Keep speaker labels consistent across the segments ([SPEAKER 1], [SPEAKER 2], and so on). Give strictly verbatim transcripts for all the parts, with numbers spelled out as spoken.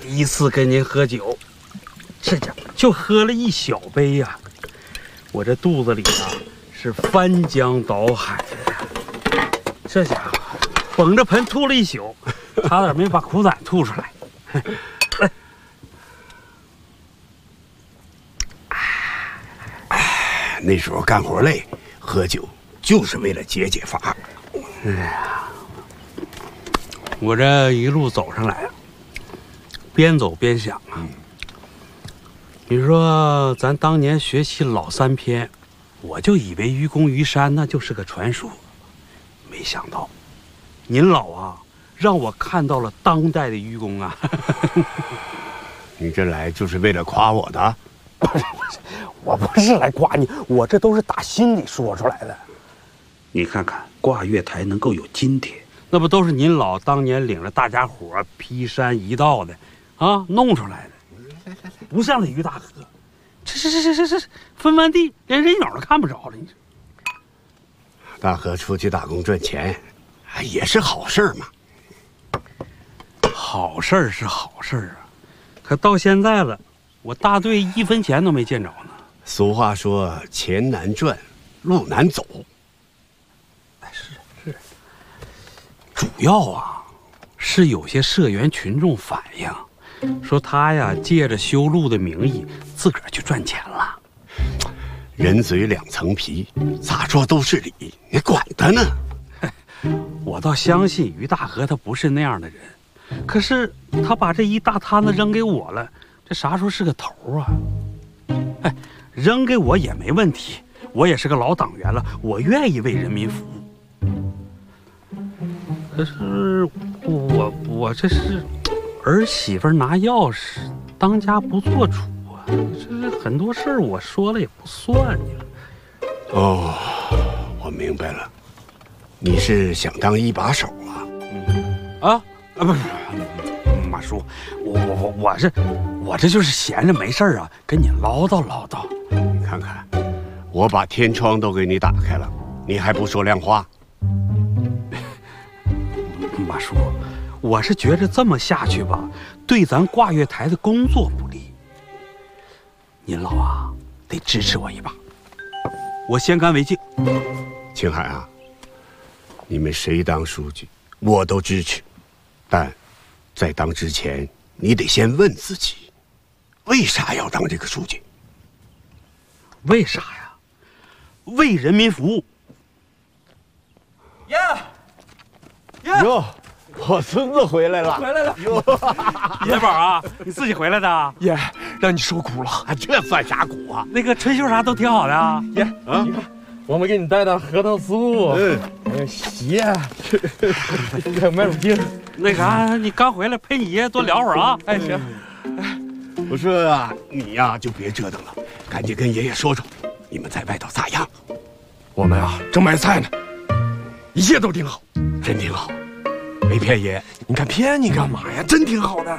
[SPEAKER 1] 第一次跟您喝酒，这家就喝了一小杯呀、啊，我这肚子里啊是翻江倒海的。这家伙捧着盆吐了一宿，差点没把苦胆吐出来。
[SPEAKER 2] 哎，那时候干活累，喝酒就是为了解解乏。
[SPEAKER 1] 哎呀，我这一路走上来，边走边想啊。嗯、你说咱当年学习老三篇，我就以为愚公移山那就是个传说，没想到您老啊让我看到了当代的愚公啊。
[SPEAKER 2] 你这来就是为了夸我的？
[SPEAKER 1] 不是不是，我不是来夸你，我这都是打心里说出来的。你看看挂月台能够有今天，那不都是您老当年领着大家伙劈山移道的啊弄出来的？不像那于大哥，这这这这这这分完地连人影都看不着了。你说，
[SPEAKER 2] 大哥出去打工赚钱，也是好事嘛。
[SPEAKER 1] 好事儿是好事儿啊，可到现在了，我大队一分钱都没见着呢。
[SPEAKER 2] 俗话说，钱难赚，路难走。
[SPEAKER 1] 是是，主要啊，是有些社员群众反映，说他呀借着修路的名义，自个儿去赚钱了。
[SPEAKER 2] 人嘴两层皮，咋说都是理，你管他呢？
[SPEAKER 1] 我倒相信于大哥他不是那样的人。可是他把这一大摊子扔给我了，这啥时候是个头啊？哎，扔给我也没问题，我也是个老党员了，我愿意为人民服务。可是我我这是儿媳妇拿钥匙，当家不做主啊！这很多事儿我说了也不算你了。
[SPEAKER 2] 哦，我明白了，你是想当一把手啊？
[SPEAKER 1] 嗯、啊。啊，不是，马叔，我我我我这我这就是闲着没事啊，跟你唠叨唠叨。
[SPEAKER 2] 你看看，我把天窗都给你打开了，你还不说亮话？
[SPEAKER 1] 马叔，我是觉着这么下去吧，对咱挂月台的工作不利。您老啊，得支持我一把，我先干为敬。
[SPEAKER 2] 青海啊，你们谁当书记，我都支持。但在当之前，你得先问自己，为啥要当这个书记？
[SPEAKER 1] 为啥呀？为人民服务。
[SPEAKER 3] 爷，爷，
[SPEAKER 4] 哟，我孙子回来了，
[SPEAKER 3] 回来了。
[SPEAKER 4] 哟，
[SPEAKER 1] 爷宝啊，你自己回来的？
[SPEAKER 3] 爷，让你受苦了。
[SPEAKER 2] 这算啥苦啊？
[SPEAKER 1] 那个春秀啥都挺好的啊。
[SPEAKER 3] 爷，啊，你看。我们给你带的核桃酥，嗯，还有鞋，还有麦乳精。
[SPEAKER 1] 那啥，你刚回来，陪你爷爷多聊会儿啊。
[SPEAKER 3] 哎，行。
[SPEAKER 2] 哎，我说啊，你呀就别折腾了，赶紧跟爷爷说说，你们在外头咋样？
[SPEAKER 3] 我们啊正买菜呢，一切都挺好，
[SPEAKER 2] 真挺好，没骗爷。
[SPEAKER 3] 你看骗你干嘛呀？真挺好的。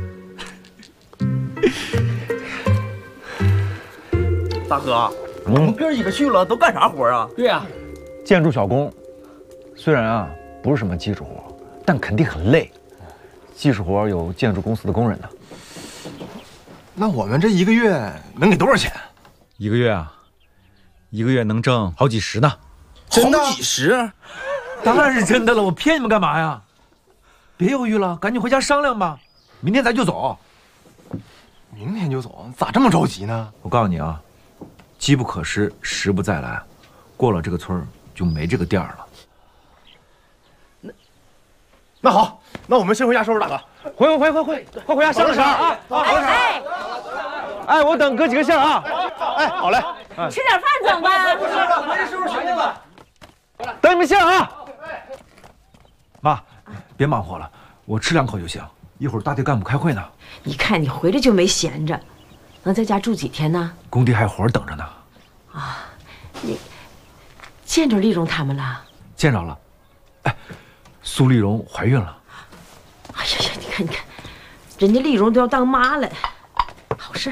[SPEAKER 5] 大哥。我们哥几个去了都干啥活啊？
[SPEAKER 6] 对呀、啊，建筑小工，虽然啊不是什么技术活，但肯定很累。技术活有建筑公司的工人呢。
[SPEAKER 3] 那我们这一个月能给多少钱？
[SPEAKER 6] 一个月啊，一个月能挣好几十呢。
[SPEAKER 5] 真的？好几十？
[SPEAKER 3] 当然是真的了，我骗你们干嘛呀？别犹豫了，赶紧回家商量吧。明天咱就走。明天就走？咋这么着急呢？
[SPEAKER 6] 我告诉你啊。机不可失，时不再来，过了这个村就没这个店了。
[SPEAKER 3] 那那好，那我们先回家收拾大哥。回回回回回，快回家商量商量啊！
[SPEAKER 7] 哎
[SPEAKER 3] 哎，我等哥几个下啊！哎，好嘞。
[SPEAKER 7] 吃点饭怎么办？
[SPEAKER 3] 不吃了，回去收拾鞋子。等你们下啊！
[SPEAKER 6] 妈，别忙活了，我吃两口就行。一会儿大队干部开会呢。
[SPEAKER 7] 你看你回来就没闲着。能在家住几天呢？
[SPEAKER 6] 工地还有活等着呢。
[SPEAKER 7] 啊，你见着丽蓉他们了？
[SPEAKER 6] 见着了。哎，苏丽蓉怀孕了。
[SPEAKER 7] 哎呀呀，你看你看，人家丽蓉都要当妈了，好事。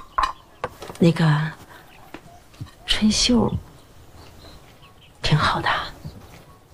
[SPEAKER 7] 那个春秀挺好的。